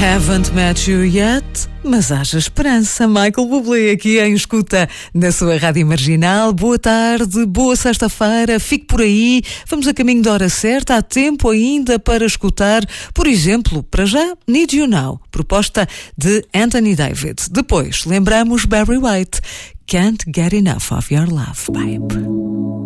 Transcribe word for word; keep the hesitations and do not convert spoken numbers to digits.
Haven't met you yet, mas haja esperança. Michael Bublé aqui em escuta na sua Rádio Marginal. Boa tarde, boa sexta-feira, fique por aí. Vamos a caminho da hora certa, há tempo ainda para escutar, por exemplo, para já, Need You Now, proposta de Anthony David. Depois, lembramos Barry White, Can't Get Enough of Your Love, Babe.